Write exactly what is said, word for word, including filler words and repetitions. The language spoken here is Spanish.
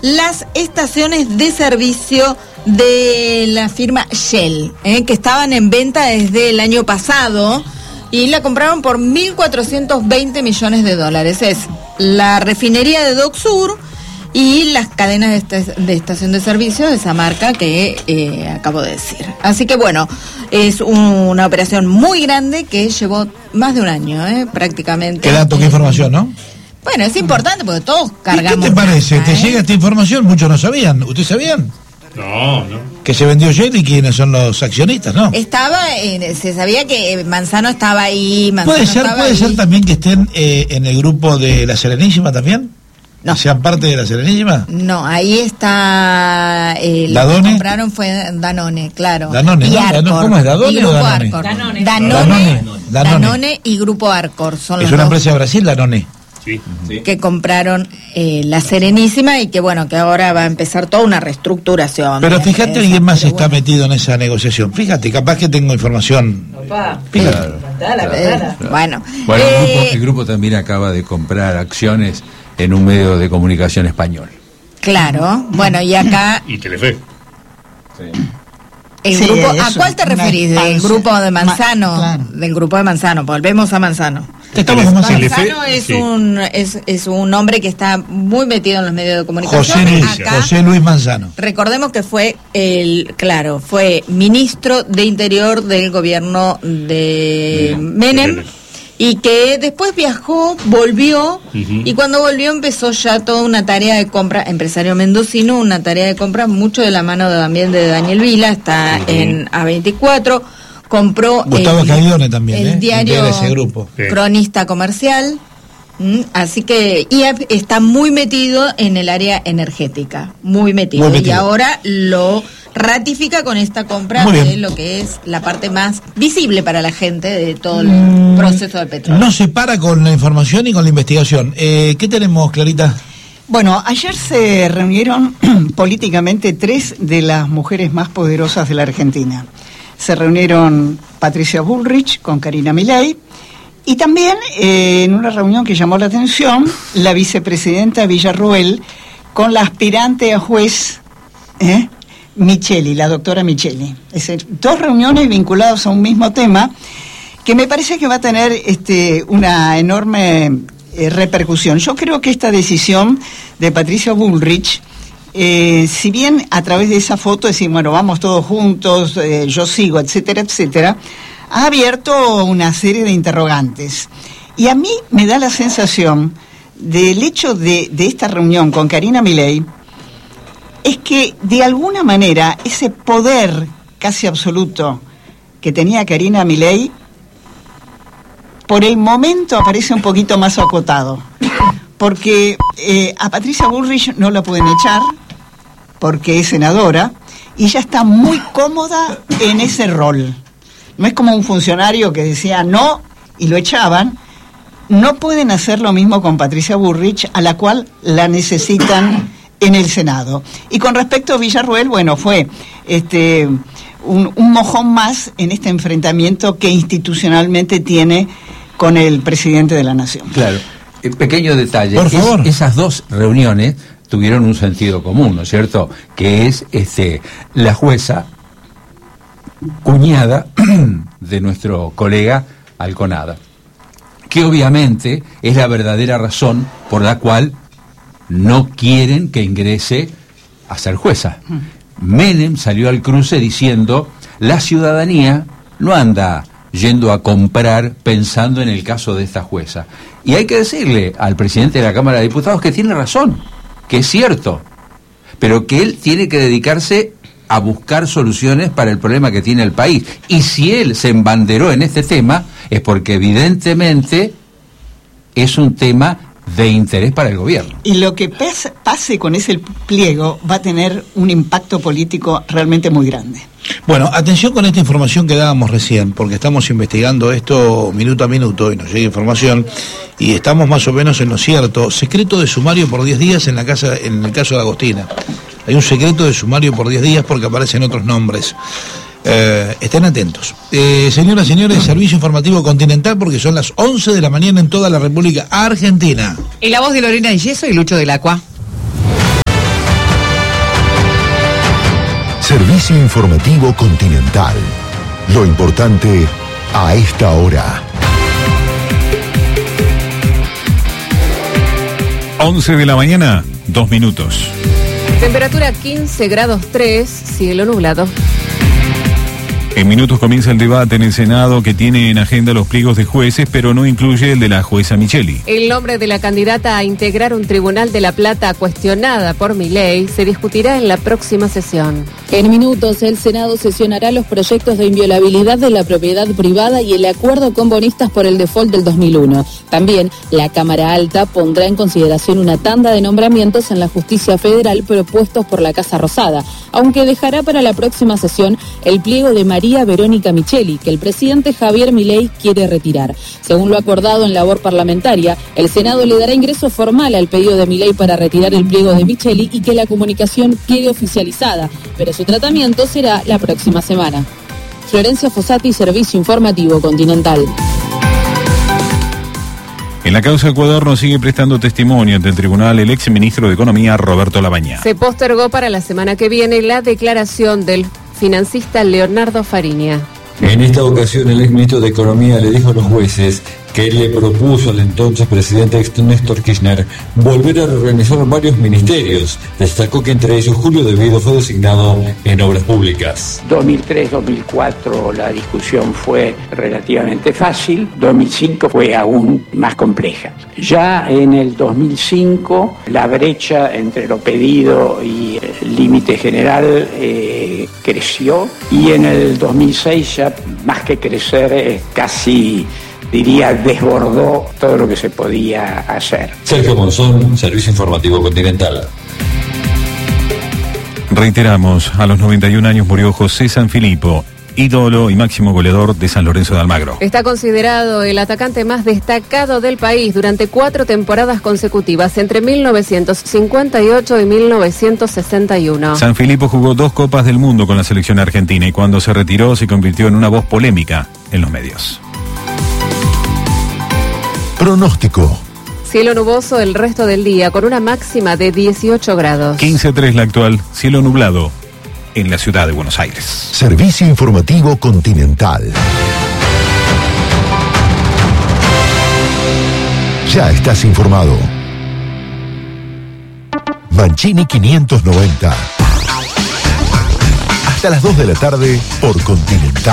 las estaciones de servicio de la firma Shell, ¿eh? que estaban en venta desde el año pasado y la compraron por mil cuatrocientos veinte millones de dólares. Es la refinería de Dock Sur y las cadenas de, esta, de estación de servicio de esa marca que eh, acabo de decir. Así que bueno, es un, una operación muy grande que llevó más de un año, ¿eh? prácticamente. Qué dato, qué información, ¿no? Bueno, es importante porque todos cargamos. ¿Y qué te parece? Nada, ¿Te ¿eh? llega esta información? Muchos no sabían. ¿Ustedes sabían? No, no. Que se vendió Shell y quiénes son los accionistas, ¿no? Estaba, eh, se sabía que Manzano estaba ahí, Manzano Puede ser, estaba puede ahí. ser también que estén eh, en el grupo de la Serenísima también. No. ¿Sean parte de la Serenísima? No, ahí está. Eh, lo ¿Danone? que compraron fue Danone, claro. Danone, y ¿no? Arcor, ¿Cómo es? ¿Danone y o Grupo Danone? Arcor. Danone. Danone, Danone. Danone, Danone. y Grupo Arcor son Es los una dos empresa de Brasil, Danone. Sí, sí. que compraron eh, la Serenísima y que bueno, que ahora va a empezar toda una reestructuración. Pero de fíjate, empresa, alguien más pero está bueno. metido en esa negociación. Fíjate, capaz que tengo información. Opa. Fíjate. Claro, Dala, Eh, dala. bueno, Bueno, el, eh, grupo, el grupo también acaba de comprar acciones en un medio de comunicación español. claro, bueno, y acá Y Telefe. el Sí, grupo, ¿a eso, cuál te una referís? ¿Del expansión. grupo de Manzano? Ma- claro. Del grupo de Manzano, volvemos a Manzano. Estamos con Manzano. Telefe, Manzano es sí. un es, es un hombre que está muy metido en los medios de comunicación. José Luis, Acá, José Luis Manzano. recordemos que fue el, claro, fue ministro de Interior del gobierno de Menem y que después viajó, volvió Ujú. y cuando volvió empezó ya toda una tarea de compra, empresario mendocino, una tarea de compra mucho de la mano de, también de Daniel Vila, está Ujú. en A veinticuatro, compró Gustavo el, Caglione también, el ¿eh? diario Integra ese grupo. Sí. Cronista Comercial. Mm, Así que y ap- está muy metido en el área energética, muy metido, Muy y metido. ahora lo ratifica con esta compra Muy bien. de lo que es la parte más visible para la gente de todo el Mm, proceso del petróleo. No se para con la información y con la investigación. Eh, ¿Qué tenemos, Clarita? Bueno, ayer se reunieron políticamente tres de las mujeres más poderosas de la Argentina. Se reunieron Patricia Bullrich con Karina Milei y también eh, en una reunión que llamó la atención, la vicepresidenta Villarruel con la aspirante a juez ¿eh? Micheli, la doctora Micheli. Es decir, dos reuniones vinculadas a un mismo tema que me parece que va a tener este, una enorme eh, repercusión. Yo creo que esta decisión de Patricia Bullrich, eh, si bien a través de esa foto decir, bueno, vamos todos juntos, eh, yo sigo, etcétera, etcétera, ha abierto una serie de interrogantes. Y a mí me da la sensación del hecho de, de esta reunión con Karina Milei, es que de alguna manera ese poder casi absoluto que tenía Karina Milei, por el momento aparece un poquito más acotado. Porque eh, a Patricia Bullrich no la pueden echar, porque es senadora, y ella está muy cómoda en ese rol. No es como un funcionario que decía no y lo echaban. No pueden hacer lo mismo con Patricia Bullrich, a la cual la necesitan en el Senado. Y con respecto a Villarruel, bueno, fue este un, un mojón más en este enfrentamiento que institucionalmente tiene con el presidente de la Nación. Claro. Eh, pequeño detalle. Por Es- favor. esas dos reuniones tuvieron un sentido común, ¿no es cierto? Que es este la jueza cuñada de nuestro colega Alconada, que obviamente es la verdadera razón por la cual no quieren que ingrese a ser jueza. Menem salió al cruce diciendo, la ciudadanía no anda yendo a comprar pensando en el caso de esta jueza. Y hay que decirle al presidente de la Cámara de Diputados que tiene razón, que es cierto, pero que él tiene que dedicarse a buscar soluciones para el problema que tiene el país. Y si él se embanderó en este tema, es porque evidentemente es un tema de interés para el gobierno. Y lo que pase, pase con ese pliego va a tener un impacto político realmente muy grande. Bueno, atención con esta información que dábamos recién, porque estamos investigando esto minuto a minuto y nos llega información y estamos más o menos en lo cierto. Secreto de sumario por diez días en la casa, en el caso de Agostina. Hay un secreto de sumario por diez días porque aparecen otros nombres. Eh, estén atentos. Eh, señoras y señores, servicio informativo continental porque son las once de la mañana en toda la República Argentina. Y la voz de Lorena de Yeso y Lucho del Acua. Servicio Informativo Continental. Lo importante a esta hora. once de la mañana, dos minutos. Temperatura quince grados tres, cielo nublado. En minutos comienza el debate en el Senado que tiene en agenda los pliegos de jueces, pero no incluye el de la jueza Micheli. El nombre de la candidata a integrar un tribunal de La Plata cuestionada por Milei se discutirá en la próxima sesión. En minutos, el Senado sesionará los proyectos de inviolabilidad de la propiedad privada y el acuerdo con bonistas por el default del dos mil uno. También, la Cámara Alta pondrá en consideración una tanda de nombramientos en la justicia federal propuestos por la Casa Rosada, aunque dejará para la próxima sesión el pliego de María Verónica Micheli, que el presidente Javier Milei quiere retirar. Según lo acordado en labor parlamentaria, el Senado le dará ingreso formal al pedido de Milei para retirar el pliego de Micheli y que la comunicación quede oficializada, pero su tratamiento será la próxima semana. Florencia Fossati, Servicio Informativo Continental. En la causa Ecuador nos sigue prestando testimonio ante el tribunal el ex ministro de Economía, Roberto Labaña. Se postergó para la semana que viene la declaración del financista Leonardo Fariña. En esta ocasión, el exministro de Economía le dijo a los jueces que le propuso al entonces presidente Néstor Kirchner volver a reorganizar varios ministerios. Destacó que entre ellos Julio De Vito fue designado en Obras Públicas. dos mil tres dos mil cuatro la discusión fue relativamente fácil, dos mil cinco fue aún más compleja. Ya en el dos mil cinco la brecha entre lo pedido y el límite general eh, creció, y en el dos mil seis ya más que crecer eh, casi diría desbordó todo lo que se podía hacer. Sergio Monzón, Servicio Informativo Continental. Reiteramos, a los noventa y un años murió José Sanfilippo, ídolo y máximo goleador de San Lorenzo de Almagro. Está considerado el atacante más destacado del país durante cuatro temporadas consecutivas, entre mil novecientos cincuenta y ocho y mil novecientos sesenta y uno. Sanfilippo jugó dos Copas del Mundo con la selección argentina y cuando se retiró se convirtió en una voz polémica en los medios. Pronóstico. Cielo nuboso el resto del día, con una máxima de dieciocho grados. quince tres la actual, cielo nublado en la ciudad de Buenos Aires. Servicio Informativo Continental. Ya estás informado. Mancini quinientos noventa. Hasta las dos de la tarde por Continental.